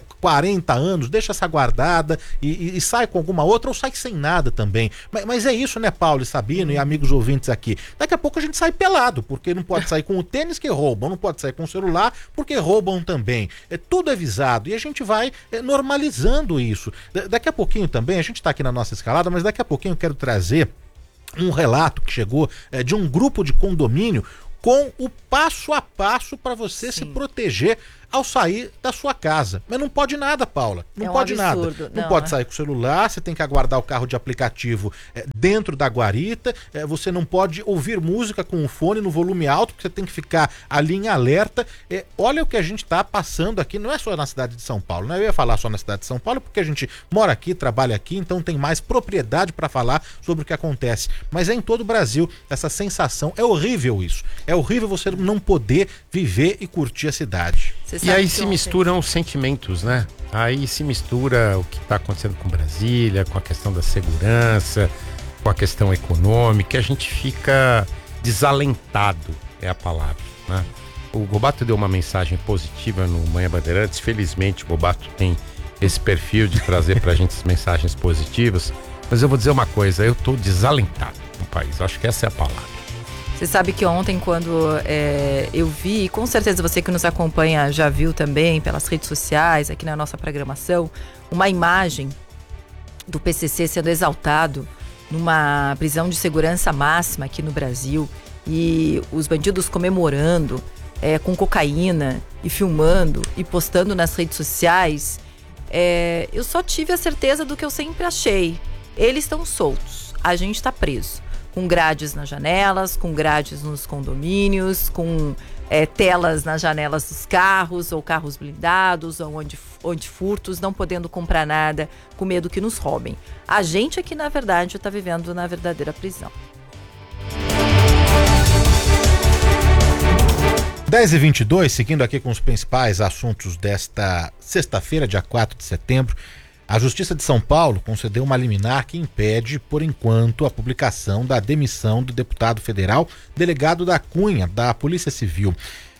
40 anos, deixa essa guardada e sai com alguma outra ou sai sem nada também. Mas é isso, né, Paulo e Sabino e amigos ouvintes aqui. Daqui a pouco a gente sai pelado, porque não pode sair com o tênis que roubam, não pode sair com o celular porque roubam também. Tudo é visado e a gente vai normalizando isso. Daqui a pouquinho também, a gente está aqui na nossa escalada, mas daqui a pouquinho eu quero trazer um relato que chegou de um grupo de condomínio com o passo a passo para você se proteger ao sair da sua casa. Mas não pode nada, Paula. Não pode nada. Não pode sair com o celular, você tem que aguardar o carro de aplicativo dentro da guarita, você não pode ouvir música com o fone no volume alto, porque você tem que ficar ali em alerta. Olha o que a gente está passando aqui, não é só na cidade de São Paulo, né? Eu ia falar só na cidade de São Paulo, porque a gente mora aqui, trabalha aqui, então tem mais propriedade para falar sobre o que acontece. Mas é em todo o Brasil, essa sensação, é horrível isso. É horrível você não poder viver e curtir a cidade. E aí se misturam os sentimentos, né? Aí se mistura o que está acontecendo com Brasília, com a questão da segurança, com a questão econômica, a gente fica desalentado, é a palavra, né? O Gobato deu uma mensagem positiva no Manhã Bandeirantes, felizmente o Gobato tem esse perfil de trazer pra gente as mensagens positivas, mas eu vou dizer uma coisa, eu tô desalentado no país, acho que essa é a palavra. Você sabe que ontem, quando eu vi, e com certeza você que nos acompanha já viu também pelas redes sociais, aqui na nossa programação, uma imagem do PCC sendo exaltado numa prisão de segurança máxima aqui no Brasil e os bandidos comemorando com cocaína e filmando e postando nas redes sociais, eu só tive a certeza do que eu sempre achei. Eles estão soltos, a gente está preso. Com grades nas janelas, com grades nos condomínios, com telas nas janelas dos carros, ou carros blindados, ou onde furtos, não podendo comprar nada, com medo que nos roubem. A gente aqui, na verdade, está vivendo na verdadeira prisão. 10h22, seguindo aqui com os principais assuntos desta sexta-feira, dia 4 de setembro, a Justiça de São Paulo concedeu uma liminar que impede, por enquanto, a publicação da demissão do deputado federal Delegado da Cunha, da Polícia Civil.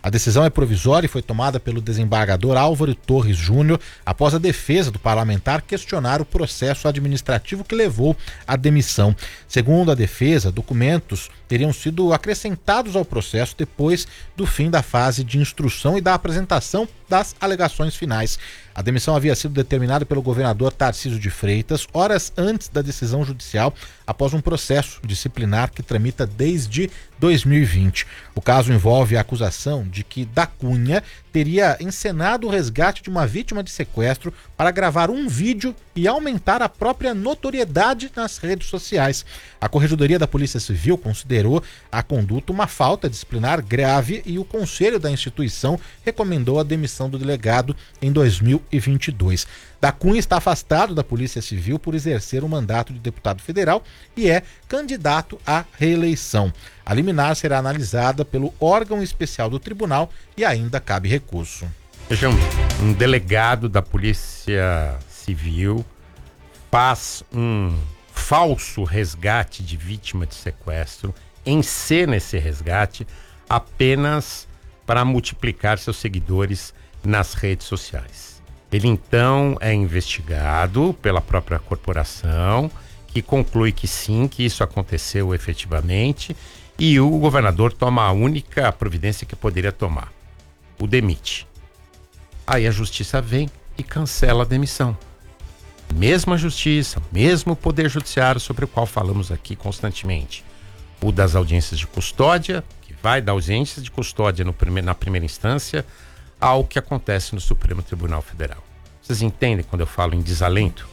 A decisão é provisória e foi tomada pelo desembargador Álvaro Torres Júnior após a defesa do parlamentar questionar o processo administrativo que levou à demissão. Segundo a defesa, documentos teriam sido acrescentados ao processo depois do fim da fase de instrução e da apresentação das alegações finais. A demissão havia sido determinada pelo governador Tarcísio de Freitas horas antes da decisão judicial, após um processo disciplinar que tramita desde 2020. O caso envolve a acusação de que Da Cunha teria encenado o resgate de uma vítima de sequestro para gravar um vídeo e aumentar a própria notoriedade nas redes sociais. A Corregedoria da Polícia Civil considerou a conduta uma falta disciplinar grave e o conselho da instituição recomendou a demissão do delegado em 2022. Da Cunha está afastado da Polícia Civil por exercer o mandato de deputado federal e é candidato à reeleição. A liminar será analisada pelo órgão especial do tribunal e ainda cabe recurso. Vejam, um delegado da Polícia Civil faz um falso resgate de vítima de sequestro, encena esse resgate apenas para multiplicar seus seguidores nas redes sociais. Ele então é investigado pela própria corporação, que conclui que sim, que isso aconteceu efetivamente, e o governador toma a única providência que poderia tomar: o demite. Aí a justiça vem e cancela a demissão. Mesma justiça, mesmo poder judiciário sobre o qual falamos aqui constantemente. O das audiências de custódia, que vai da audiência de custódia na primeira instância ao que acontece no Supremo Tribunal Federal. Vocês entendem quando eu falo em desalento?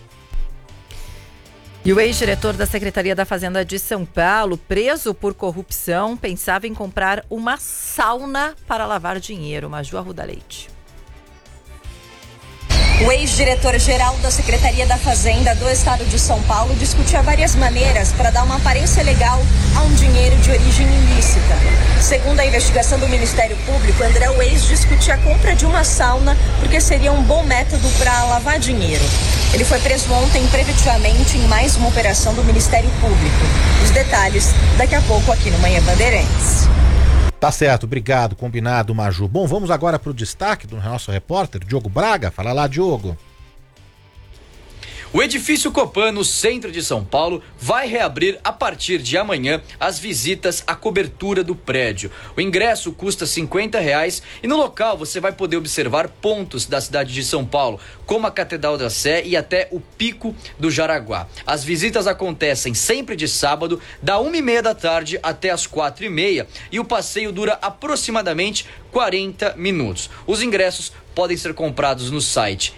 E o ex-diretor da Secretaria da Fazenda de São Paulo, preso por corrupção, pensava em comprar uma sauna para lavar dinheiro. Maju Arruda Leite. O ex-diretor-geral da Secretaria da Fazenda do Estado de São Paulo discutia várias maneiras para dar uma aparência legal a um dinheiro de origem ilícita. Segundo a investigação do Ministério Público, André Weiss discutia a compra de uma sauna porque seria um bom método para lavar dinheiro. Ele foi preso ontem preventivamente em mais uma operação do Ministério Público. Os detalhes daqui a pouco aqui no Manhã Bandeirantes. Tá certo, obrigado, combinado, Maju. Bom, vamos agora para o destaque do nosso repórter, Diogo Braga. Fala lá, Diogo. O edifício Copan, no centro de São Paulo, vai reabrir a partir de amanhã as visitas à cobertura do prédio. O ingresso custa R$50 e no local você vai poder observar pontos da cidade de São Paulo, como a Catedral da Sé e até o Pico do Jaraguá. As visitas acontecem sempre de sábado, da 1h30 da tarde até as 4h30 e o passeio dura aproximadamente 40 minutos. Os ingressos podem ser comprados no site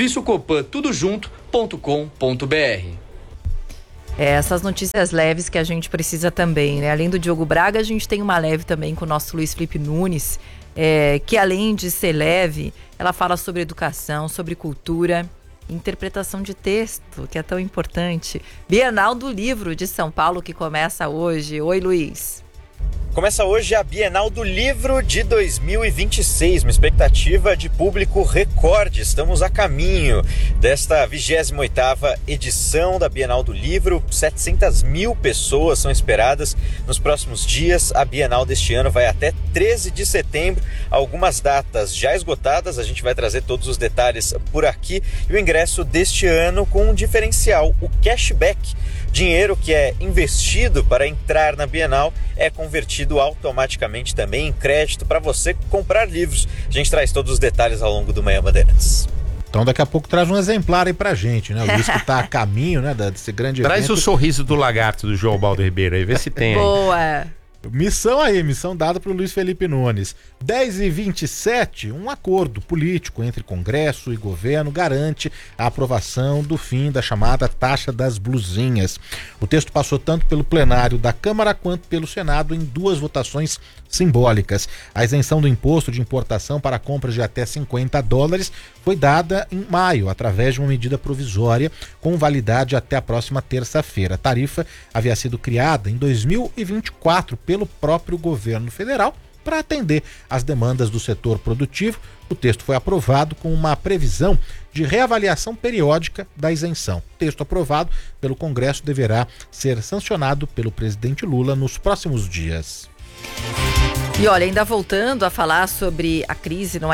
edifíciocopantudojunto.com.br. Essas notícias leves que a gente precisa também, né? Além do Diogo Braga, a gente tem uma leve também com o nosso Luiz Felipe Nunes, que além de ser leve, ela fala sobre educação, sobre cultura, interpretação de texto, que é tão importante. Bienal do Livro de São Paulo, que começa hoje. Oi, Luiz. Começa hoje a Bienal do Livro de 2026, uma expectativa de público recorde. Estamos a caminho desta 28ª edição da Bienal do Livro. 700 mil pessoas são esperadas nos próximos dias. A Bienal deste ano vai até 13 de setembro. Algumas datas já esgotadas, a gente vai trazer todos os detalhes por aqui. E o ingresso deste ano com um diferencial, o cashback. Dinheiro que é investido para entrar na Bienal é convertido automaticamente também em crédito para você comprar livros. A gente traz todos os detalhes ao longo do Manhã Bandeirantes. Então daqui a pouco traz um exemplar aí pra gente, né? O Luiz que tá a caminho, né, desse grande Traz evento. o sorriso do lagarto do João Baldo Ribeiro aí, vê se tem aí. Boa! Missão dada para o Luiz Felipe Nunes. 10h27, um acordo político entre Congresso e governo garante a aprovação do fim da chamada taxa das blusinhas. O texto passou tanto pelo plenário da Câmara quanto pelo Senado em duas votações simbólicas. A isenção do imposto de importação para compras de até $50 foi dada em maio, através de uma medida provisória com validade até a próxima terça-feira. A tarifa havia sido criada em 2024 pelo próprio governo federal para atender às demandas do setor produtivo. O texto foi aprovado com uma previsão de reavaliação periódica da isenção. O texto aprovado pelo Congresso deverá ser sancionado pelo presidente Lula nos próximos dias. E olha, ainda voltando a falar sobre a crise no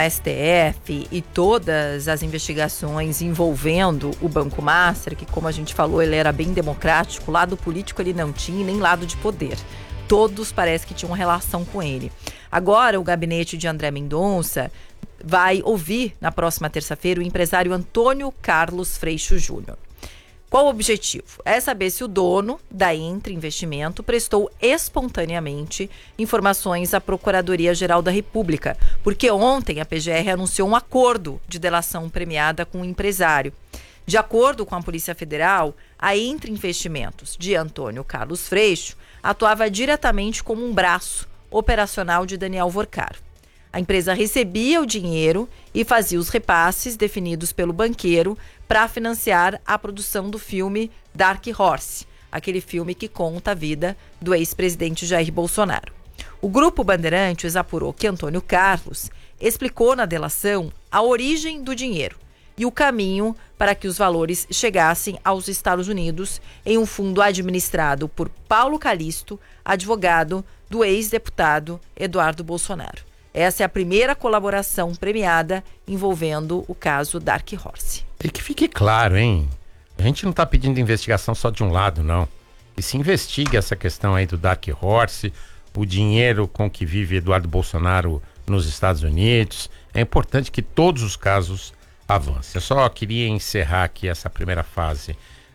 STF e todas as investigações envolvendo o Banco Master, que, como a gente falou, ele era bem democrático, lado político ele não tinha, nem lado de poder. Todos parece que tinham relação com ele. Agora, o gabinete de André Mendonça vai ouvir, na próxima terça-feira, o empresário Antônio Carlos Freixo Júnior. Qual o objetivo? É saber se o dono da Entre Investimento prestou espontaneamente informações à Procuradoria-Geral da República, porque ontem a PGR anunciou um acordo de delação premiada com o empresário. De acordo com a Polícia Federal, a Entre Investimentos de Antônio Carlos Freixo atuava diretamente como um braço operacional de Daniel Vorcaro. A empresa recebia o dinheiro e fazia os repasses definidos pelo banqueiro para financiar a produção do filme Dark Horse, aquele filme que conta a vida do ex-presidente Jair Bolsonaro. O Grupo Bandeirantes apurou que Antônio Carlos explicou na delação a origem do dinheiro e o caminho para que os valores chegassem aos Estados Unidos em um fundo administrado por Paulo Calixto, advogado do ex-deputado Eduardo Bolsonaro. Essa é a primeira colaboração premiada envolvendo o caso Dark Horse. E que fique claro, hein? A gente não está pedindo investigação só de um lado, não. E se investigue essa questão aí do Dark Horse, o dinheiro com que vive Eduardo Bolsonaro nos Estados Unidos. É importante que todos os casos avancem. Eu só queria encerrar aqui essa primeira fase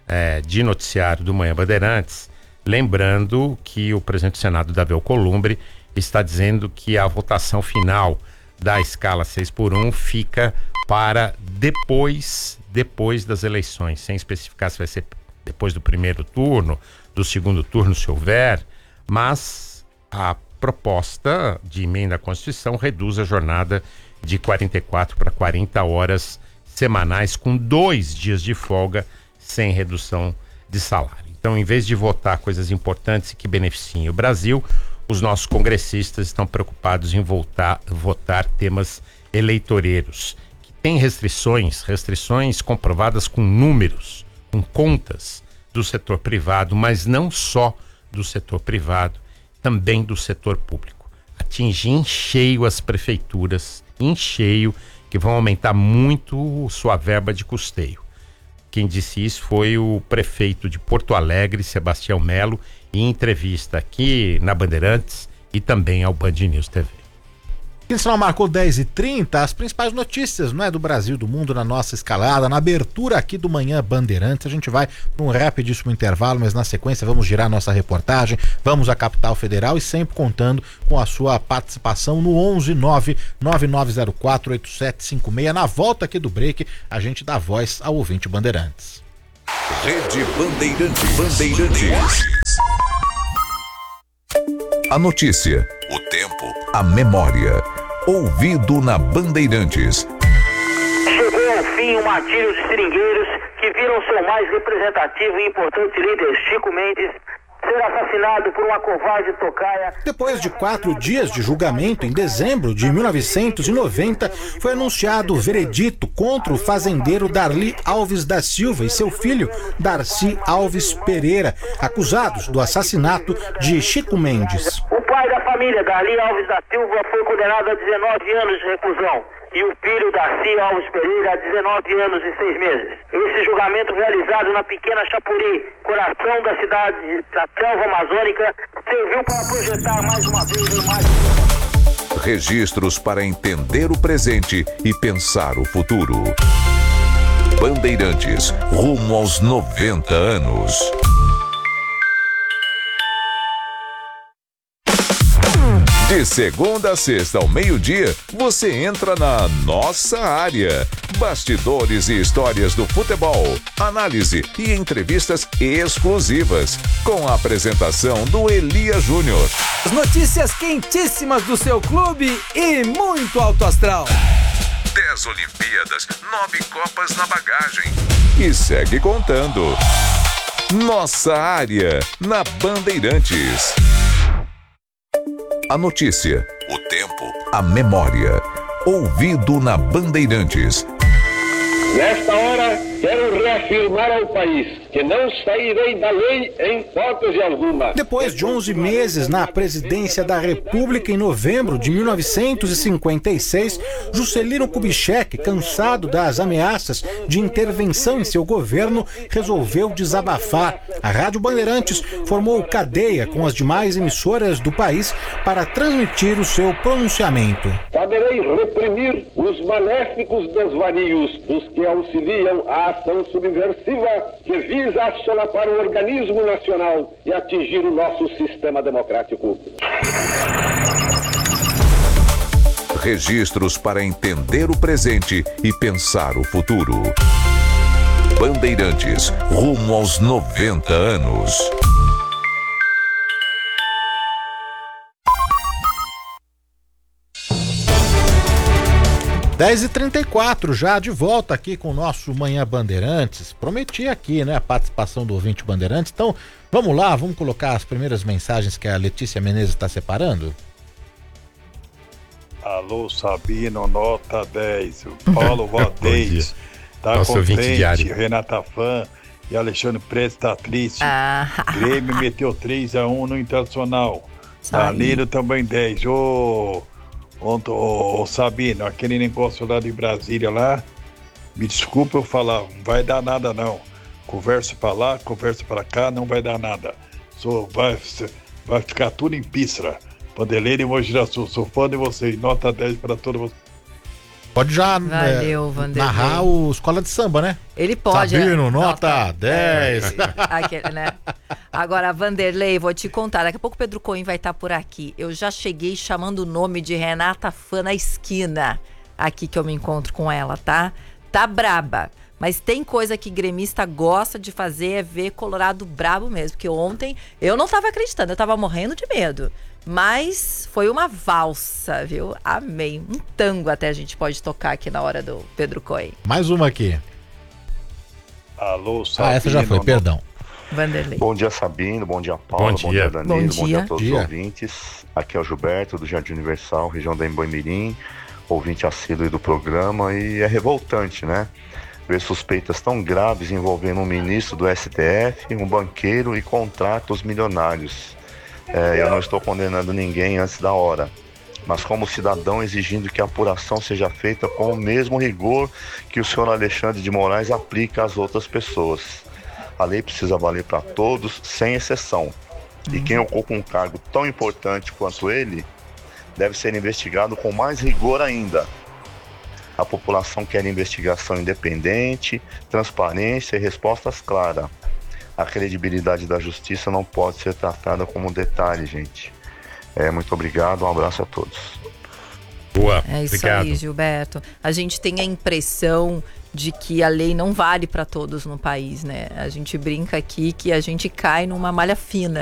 de noticiário do Manhã Bandeirantes, lembrando que o presidente do Senado, Davi Alcolumbre, está dizendo que a votação final da escala 6x1 fica para depois das eleições, sem especificar se vai ser depois do primeiro turno, do segundo turno, se houver, mas a proposta de emenda à Constituição reduz a jornada de 44 para 40 horas semanais, com 2 dias de folga, sem redução de salário. Então, em vez de votar coisas importantes que beneficiem o Brasil, os nossos congressistas estão preocupados em votar temas eleitoreiros, que têm restrições comprovadas com números, com contas do setor privado, mas não só do setor privado, também do setor público. Atingir em cheio as prefeituras, em cheio, que vão aumentar muito sua verba de custeio. Quem disse isso foi o prefeito de Porto Alegre, Sebastião Melo, em entrevista aqui na Bandeirantes e também ao Band News TV. Quem sinal marcou 10h30, as principais notícias, não é, do Brasil, do mundo, na nossa escalada, na abertura aqui do Manhã Bandeirantes. A gente vai para um rapidíssimo intervalo, mas na sequência vamos girar nossa reportagem, vamos à capital federal e sempre contando com a sua participação no 11999048756. Na volta aqui do break, a gente dá voz ao ouvinte Bandeirantes. Rede Bandeirantes. A notícia, o tempo, a memória. Ouvido na Bandeirantes. Chegou ao fim o martírio de seringueiros que viram seu mais representativo e importante líder, Chico Mendes, ser assassinado por uma covarde tocaia. Depois de 4 dias de julgamento, em dezembro de 1990, foi anunciado o veredito contra o fazendeiro Darli Alves da Silva e seu filho, Darcy Alves Pereira, acusados do assassinato de Chico Mendes. O pai da família, Darli Alves da Silva, foi condenado a 19 anos de reclusão. E o filho Darcy Alves Pereira a 19 anos e 6 meses. Esse julgamento realizado na pequena Chapuri, coração da cidade da selva amazônica, serviu para projetar mais uma vez o mais... Registros para entender o presente e pensar o futuro. Bandeirantes, rumo aos 90 anos. De segunda a sexta ao meio-dia, você entra na nossa área. Bastidores e histórias do futebol, análise e entrevistas exclusivas, com a apresentação do Elia Júnior. As notícias quentíssimas do seu clube e muito alto astral. 10 Olimpíadas, 9 Copas na bagagem. E segue contando. Nossa área, na Bandeirantes. A notícia, o tempo, a memória. Ouvido na Bandeirantes. Nesta hora, quero reafirmar ao país que não sairei da lei em hipótese alguma. Depois de 11 meses na presidência da República, em novembro de 1956, Juscelino Kubitschek, cansado das ameaças de intervenção em seu governo, resolveu desabafar. A Rádio Bandeirantes formou cadeia com as demais emissoras do país para transmitir o seu pronunciamento. Saberei reprimir os maléficos desvarios dos que auxiliam a ação subversiva que visa assolapar o organismo nacional e atingir o nosso sistema democrático. Registros para entender o presente e pensar o futuro. Bandeirantes, rumo aos 90 anos. Dez e 34, já de volta aqui com o nosso Manhã Bandeirantes. Prometi aqui, né, a participação do ouvinte Bandeirantes. Então, vamos lá, vamos colocar as primeiras mensagens que a Letícia Menezes está separando? Alô, Sabino, nota 10. O Paulo Valdez tá Nosso ouvinte diário. contente, Renata Fã e Alexandre Preto tá triste. Grêmio meteu 3-1 no Internacional. Danilo também 10. Ô Sabino, aquele negócio lá de Brasília lá, me desculpa eu falar, não vai dar nada não. Conversa pra lá, conversa pra cá, não vai dar nada. Vai ficar tudo em pistra. Pandeleira e Mojiraçu, sou fã de vocês, nota 10 para todos vocês. Pode já narrar o Escola de Samba, né? Ele pode. Sabino, nota 10. Aquele, né? Agora, Vanderlei, vou te contar. Daqui a pouco o Pedro Cohen vai estar por aqui. Eu já cheguei chamando o nome de Renata Fã na esquina. Aqui que eu me encontro com ela, tá? Tá braba. Mas tem coisa que gremista gosta de fazer, é ver Colorado brabo mesmo. Porque ontem eu não tava acreditando, eu tava morrendo de medo. Mas foi uma valsa, viu? Amei. Um tango até a gente pode tocar aqui na hora do Pedro Cohen. Mais uma aqui. Alô, Sabino. Essa já foi, perdão. Vanderlei. Bom dia, Sabino. Bom dia, Paulo. Bom dia, Danilo. Bom dia a todos os ouvintes. Aqui é o Gilberto, do Jardim Universal, região da Emboimirim. Ouvinte assíduo do programa. E é revoltante, né? Ver suspeitas tão graves envolvendo um ministro do STF, um banqueiro e contratos milionários. Eu não estou condenando ninguém antes da hora, mas como cidadão exigindo que a apuração seja feita com o mesmo rigor que o senhor Alexandre de Moraes aplica às outras pessoas. A lei precisa valer para todos, sem exceção. E quem ocupa um cargo tão importante quanto ele deve ser investigado com mais rigor ainda. A população quer investigação independente, transparência e respostas claras. A credibilidade da justiça não pode ser tratada como detalhe, gente. Muito obrigado, um abraço a todos. Boa, é isso obrigado. Aí, Gilberto. A gente tem a impressão de que a lei não vale para todos no país, né? A gente brinca aqui que a gente cai numa malha fina